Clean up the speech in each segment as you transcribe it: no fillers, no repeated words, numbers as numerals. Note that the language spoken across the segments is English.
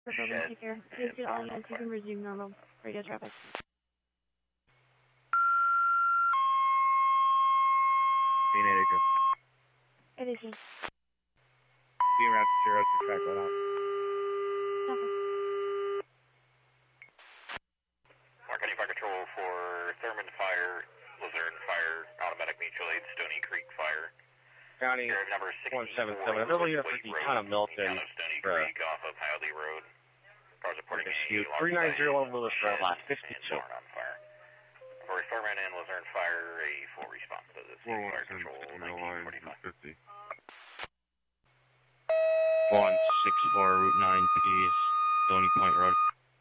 Take care. Please get all units. You can resume normal radio traffic. It is you. Being around 0 to track that out. Marconi Fire Control for Thurman Fire, Luzerne Fire, Automatic Mutual Aid, Stony Creek Fire. County Number 177. Available here for the town of Milton. Stony Creek off of Highly Road. Cars reporting issue 3901 Lewis Road, lot 52. On fire. For Thurman and Luzerne Fire, a full response to this. Fire Control 1945. 164 Route 9 East, Stony Point Road.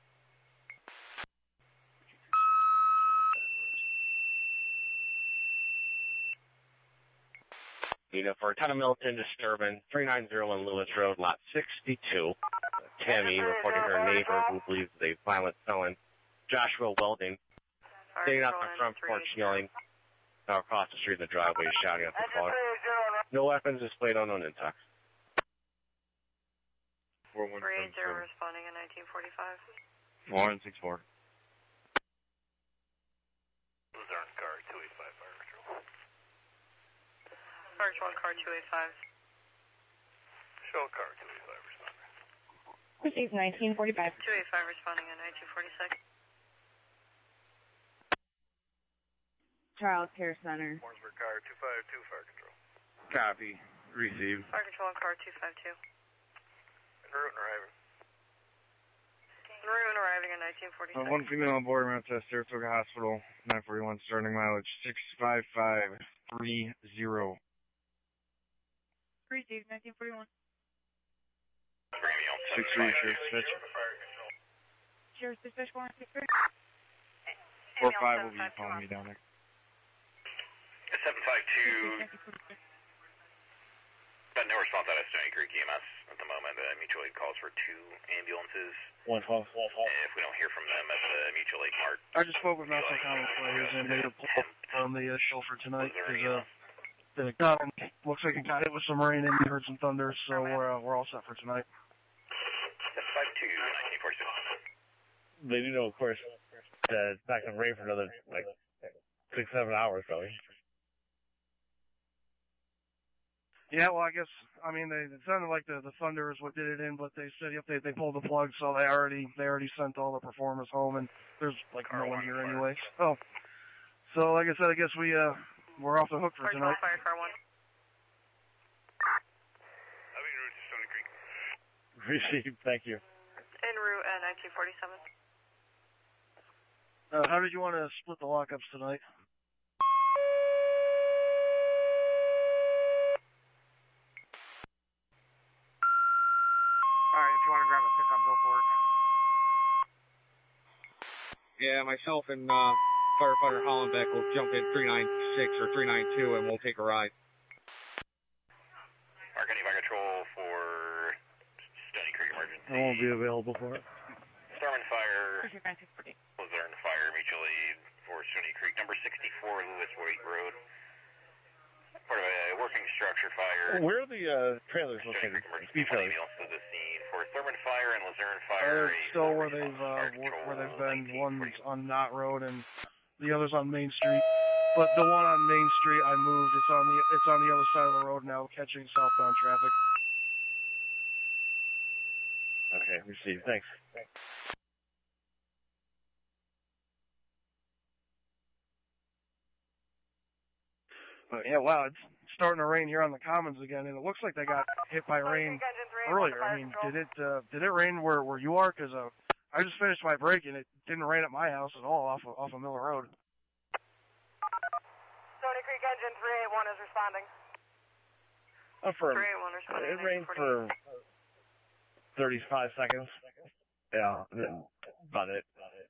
Unit for town of Milton, disturbance 3901 Lewis Road, lot 62. Tammy reporting her neighbor who believes a violent felon, Joshua Welding, standing out the front porch yelling across the street in the driveway, shouting at the caller. No weapons displayed, unknown intox. 380 responding in 1945. 164. Luzerne car 285 Fire Control. Fire Control car 285. Shell car 285 responding. Received 1945. 285 responding in 1946. Child Care Center. Warrensburg car 252 Fire Control. Copy. Received. Fire Control car 252. En route and arriving. En route and arriving in 1946. One female on board, Manchester, Saratoga Hospital, 941, starting mileage 65530. Received 1941. 63, Sheriff Dispatch. Sheriff Dispatch 163. 45 will be following me down there. 752. But no response out of Stony Creek EMS at the moment. Mutual Aid calls for 2 ambulances. 112. If we don't hear from them at the Mutual Aid Mart. I just spoke with Nassau County players and they report on the show for tonight. The gun looks like it got hit with some rain and we heard some thunder, so we're all set for tonight. 752, 1946. They do know, of course, that it's not going to rain for another, 6-7 hours, probably. Yeah, well, I guess, it sounded like the thunder is what did it in, but they said they pulled the plug, so they already sent all the performers home, and there's, no one here anyway. So, like I said, I guess we're off the hook for tonight. Fire car 1. I'll be en route to Stony Creek. Received, thank you. En route at 1947. How did you want to split the lockups tonight? Alright, if you want to grab a pickup, go for it. Yeah, myself and firefighter Hollenbeck will jump in 396 or 392 and we'll take a ride. Marconi Fire Control for Stony Creek Emergency. I won't be available for it. Thurman Fire, Luzerne Fire, Mutual Aid for Stony Creek. Number 64 Lewis Waite Road. Part of a working structure fire. Where are the trailers located? Speed trailers. To the scene for Thurman Fire and Luzerne Fire. Still where they've been. One's on Knott Road and the other's on Main Street. But the one on Main Street I moved. It's on the other side of the road now, catching southbound traffic. Okay, received. Thanks. But yeah, wow, it's starting to rain here on the Commons again, and it looks like they got hit by rain earlier. I mean, did it rain where you are? Because I just finished my break and it didn't rain at my house at all off of Miller Road. Stony Creek engine 381 is responding. For 381 responding. it rained for 35 seconds. Yeah, about it.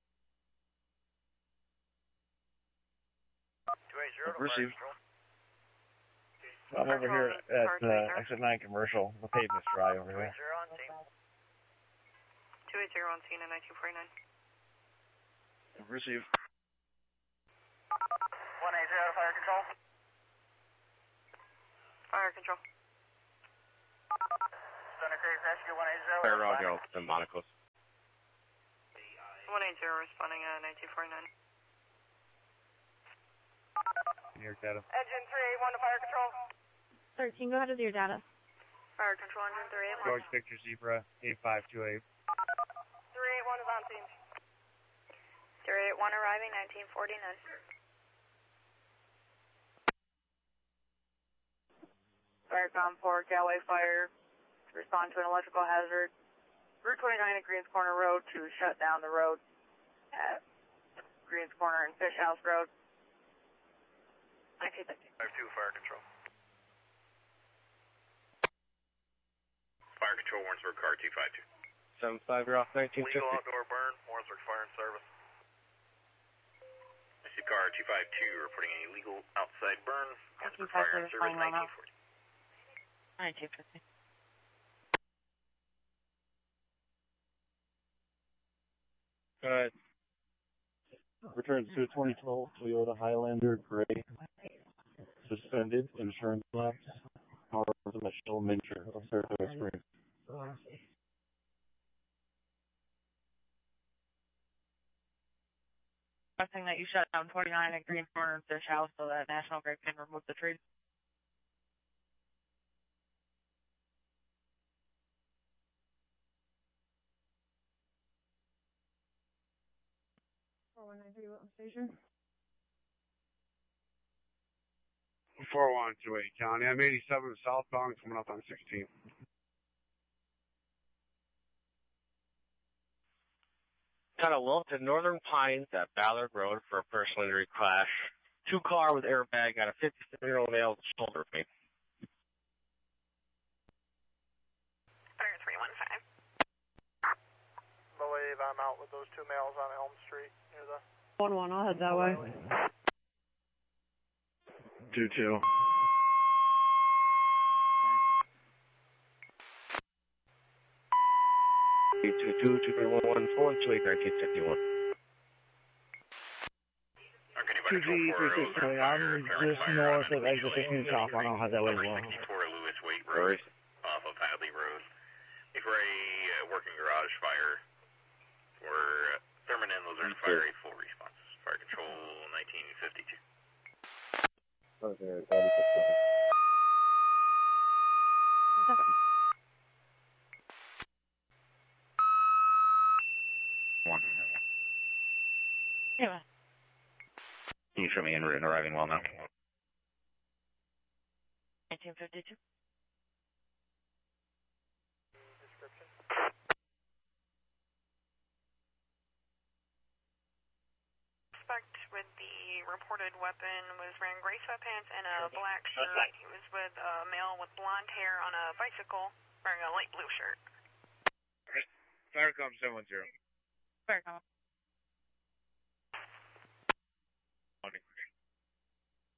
280 Received. I'm over here at exit 9 commercial. The pavement's dry over there. 280 on scene in 1949. Received. 180 fire control. Fire control. Stony Creek Rescue 180. Fire audio, the Monacos. 180 responding 1949. New York data. Engine 381 to fire control. 13, go ahead with your data. Fire control engine 381. George Victor Zebra 8528. 381 is on scene. 381 arriving 1949. Firecom 4, Galway Fire. Respond to an electrical hazard. Route 29 at Greens Corner Road to shut down the road at Greens Corner and Fish House Road. 1950. 52 fire control. Fire control, Warrensburg, car 252. 75, you're off 1950. Legal outdoor burn, Warrensburg Fire and Service. I see car 252 reporting an illegal outside burn, Warrensburg Fire and Service, 1940. 1950. Go ahead. Returns to a 2012 Toyota Highlander gray. Suspended, insurance lapse. Power of Michelle Mincher of Saratoga Springs. Requesting that you shut down 29 at Greens Corner and Fish House so that National Grid can remove the trees. Station. 4128 County. I'm 87 southbound coming up on 16. Kind of wilted Northern Pines at Ballard Road for a personal injury crash. 2-car with airbag got a 57-year-old male shoulder pain. Fire 315. Believe I'm out with those two males on Elm Street near the 1-1, I'll head that way. 2-2. Two 2-3-1-1-4-2-8-1951. 2G360, I'm just north of exit 15 southbound. I'll head that way as well. 64 Lewis Wait Road off of Hadley Road. For a working garage fire for Thurman and Luzerne Fire, a full response. Fire control 1952. Okay, One. Yeah. Can you show me en route and arriving well now? 1952. Description. Suspect with the reported weapon was wearing gray sweatpants and a black shirt. He was with a male with blonde hair on a bicycle wearing a light blue shirt. Firecom 710. Firecom.